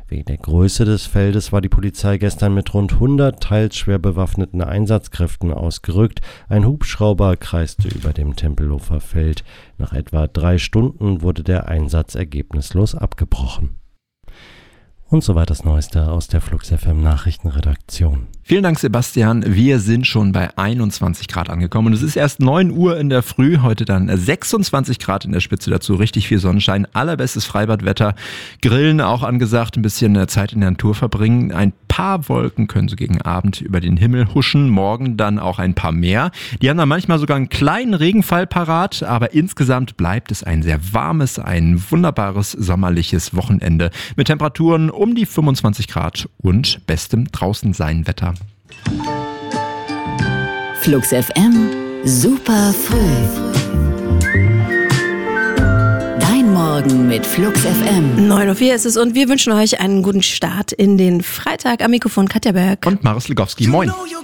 Wegen der Größe des Feldes war die Polizei gestern mit rund 100 teils schwer bewaffneten Einsatzkräften ausgerückt. Ein Hubschrauber kreiste über dem Tempelhofer Feld. Nach etwa 3 Stunden wurde der Einsatz ergebnislos abgebrochen. Und soweit das Neueste aus der Flux FM Nachrichtenredaktion. Vielen Dank, Sebastian. Wir sind schon bei 21 Grad angekommen und es ist erst 9 Uhr in der Früh. Heute dann 26 Grad in der Spitze dazu. Richtig viel Sonnenschein. Allerbestes Freibadwetter. Grillen auch angesagt. Ein bisschen Zeit in der Natur verbringen. Ein paar Wolken können so gegen Abend über den Himmel huschen. Morgen dann auch ein paar mehr. Die haben dann manchmal sogar einen kleinen Regenfall parat. Aber insgesamt bleibt es ein sehr warmes, ein wunderbares sommerliches Wochenende. Mit Temperaturen um die 25 Grad und bestem Draußensein-Wetter. Flux FM, super früh. Dein Morgen mit Flux FM. 9:04 Uhr ist es und wir wünschen euch einen guten Start in den Freitag. Am Mikrofon Katja Berg. Und Maris Legowski. Moin.